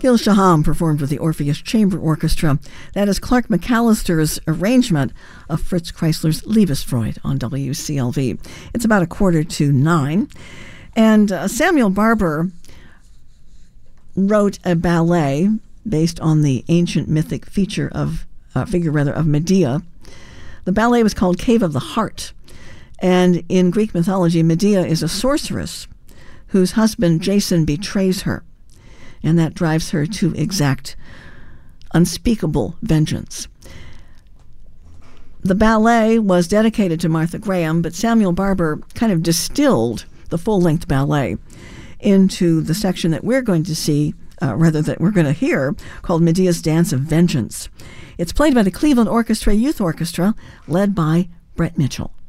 Gil Shaham performed with the Orpheus Chamber Orchestra. That is Clark McAllister's arrangement of Fritz Kreisler's Liebesfreude on WCLV. It's about 8:45. And Samuel Barber wrote a ballet based on the ancient mythic figure of Medea. The ballet was called Cave of the Heart. And in Greek mythology, Medea is a sorceress whose husband Jason betrays her. And that drives her to exact unspeakable vengeance. The ballet was dedicated to Martha Graham, but Samuel Barber kind of distilled the full-length ballet into the section that we're going to see, that we're going to hear, called Medea's Dance of Vengeance. It's played by the Cleveland Orchestra Youth Orchestra, led by Brett Mitchell.